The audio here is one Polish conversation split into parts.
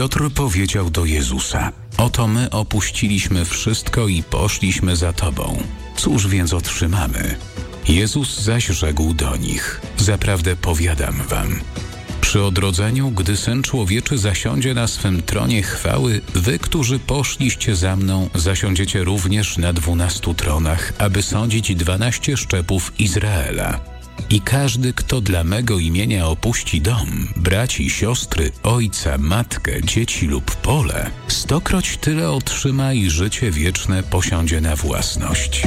Piotr powiedział do Jezusa: oto my opuściliśmy wszystko i poszliśmy za Tobą. Cóż więc otrzymamy? Jezus zaś rzekł do nich: zaprawdę powiadam wam, przy odrodzeniu, gdy Syn Człowieczy zasiądzie na swym tronie chwały, wy, którzy poszliście za mną, zasiądziecie również na 12 tronach, aby sądzić 12 szczepów Izraela. I każdy, kto dla mego imienia opuści dom, braci, siostry, ojca, matkę, dzieci lub pole, 100-kroć tyle otrzyma i życie wieczne posiądzie na własność.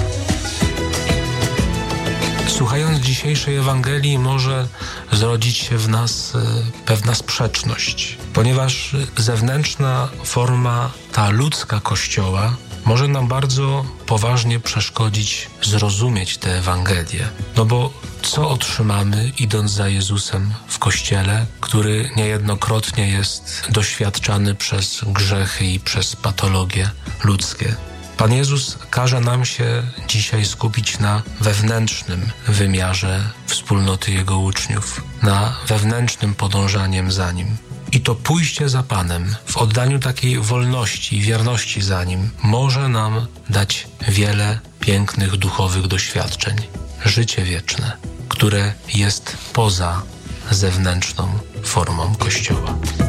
Słuchając dzisiejszej Ewangelii, może zrodzić się w nas pewna sprzeczność, ponieważ zewnętrzna forma, ta ludzka Kościoła, może nam bardzo poważnie przeszkodzić zrozumieć tę Ewangelię. No bo co otrzymamy, idąc za Jezusem w Kościele, który niejednokrotnie jest doświadczany przez grzechy i przez patologie ludzkie? Pan Jezus każe nam się dzisiaj skupić na wewnętrznym wymiarze wspólnoty Jego uczniów, na wewnętrznym podążaniem za Nim. I to pójście za Panem w oddaniu takiej wolności i wierności za Nim może nam dać wiele pięknych duchowych doświadczeń. Życie wieczne, które jest poza zewnętrzną formą Kościoła.